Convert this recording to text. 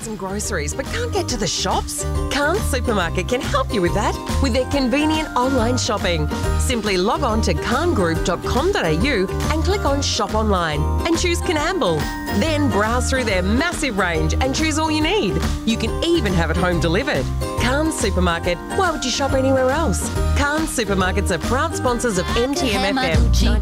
some groceries but can't get to the shops? Carnes Supermarket can help you with that with their convenient online shopping. Simply log on to carngroup.com.au and click on Shop Online and choose Coonamble. Then browse through their massive range and choose all you need. You can even have it home delivered. Carnes Supermarket. Why would you shop anywhere else? Carnes Supermarkets are proud sponsors of MTM FM.